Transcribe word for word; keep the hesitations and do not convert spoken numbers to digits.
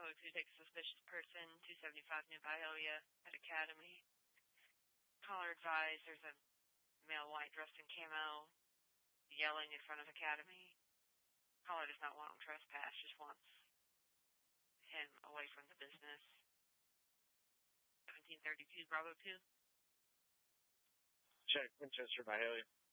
Bravo two takes suspicious person, two seventy-five New Biolia at Academy. Caller advised there's a male white dressed in camo yelling in front of Academy. Caller does not want him trespass, just wants him away from the business. seventeen thirty-two Bravo two. Check Winchester Biolia.